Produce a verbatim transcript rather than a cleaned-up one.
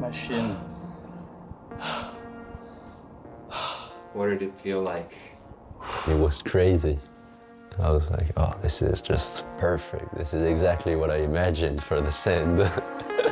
question. What did it feel like? It was crazy. I was like, oh, this is just perfect. This is exactly what I imagined for the sand.